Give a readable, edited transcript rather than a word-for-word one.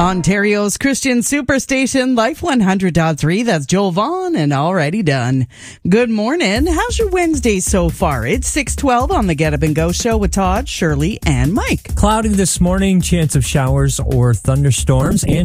Ontario's Christian Superstation, Life 100.3. That's Joel Vaughn and Already Done. Good morning. How's your Wednesday so far? It's 6:12 on the Get Up and Go show with Todd, Shirley, and Mike. Cloudy this morning, chance of showers or thunderstorms, and